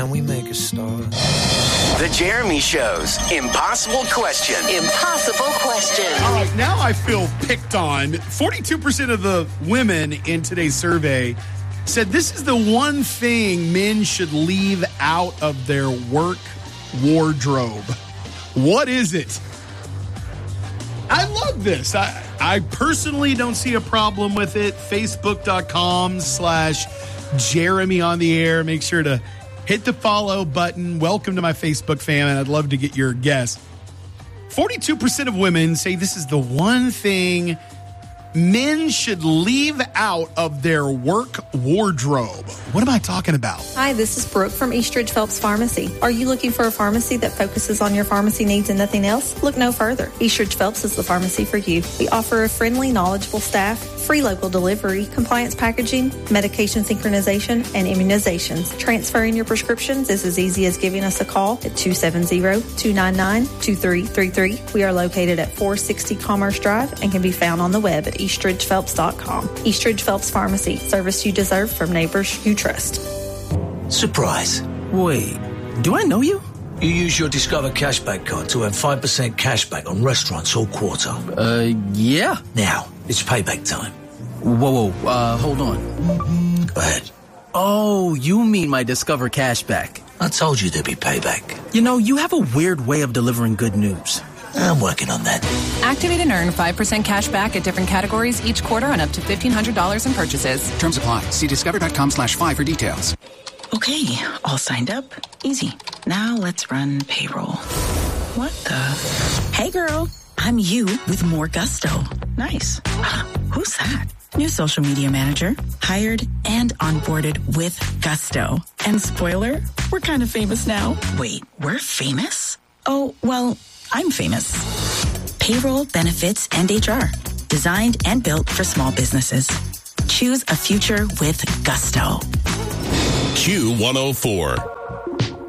And we make a start. The Jeremy Show's Impossible Question. Impossible Question. All right, now I feel picked on. 42% of the women in today's survey said this is the one thing men should leave out of their work wardrobe. What is it? I love this. I personally don't see a problem with it. Facebook.com/Jeremy on the air. Make sure to hit the follow button. Welcome to my Facebook fam, and I'd love to get your guess. 42% of women say this is the one thing men should leave out of their work wardrobe. What am I talking about? Hi, this is Brooke from Eastridge Phelps Pharmacy. Are you looking for a pharmacy that focuses on your pharmacy needs and nothing else? Look no further. Eastridge Phelps is the pharmacy for you. We offer a friendly, knowledgeable staff, free local delivery, compliance packaging, medication synchronization, and immunizations. Transferring your prescriptions is as easy as giving us a call at 270-299-2333. We are located at 460 Commerce Drive and can be found on the web at eastridgephelps.com. Eastridge Phelps Pharmacy. Service you deserve from neighbors you trust. Surprise. Wait, do I know you? You use your Discover Cashback card to earn 5% cashback on restaurants all quarter. Yeah. Now, it's payback time. Whoa, hold on. Go ahead. Oh, you mean my Discover Cashback. I told you there'd be payback. You know, you have a weird way of delivering good news. I'm working on that. Activate and earn 5% cash back at different categories each quarter on up to $1,500 in purchases. Terms apply. See discover.com/5 for details. Okay, all signed up. Easy. Now let's run payroll. What the? Hey girl, I'm you with more gusto. Nice. Who's that? New social media manager. Hired and onboarded with gusto. And spoiler, we're kind of famous now. Wait, we're famous? Oh, well, I'm famous. Payroll, benefits, and HR. Designed and built for small businesses. Choose a future with gusto. Q104.